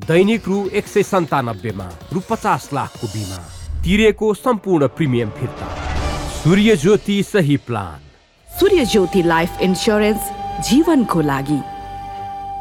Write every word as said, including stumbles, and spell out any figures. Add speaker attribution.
Speaker 1: दैनिक रु एक सय सन्तानब्बेमा रु पचास लाखको बिमा, तिरेको सम्पूर्ण प्रिमियम फिर्ता। सूर्य ज्योति सही प्लान।
Speaker 2: सूर्य ज्योति लाइफ इन्स्योरेन्स, जीवनको लागि।